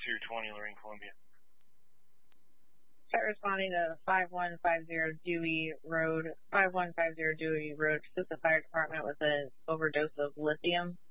220 Lorraine, Columbia. Start responding to 5150 Dewey Road, 5150 Dewey Road, because the fire department with an overdose of lithium.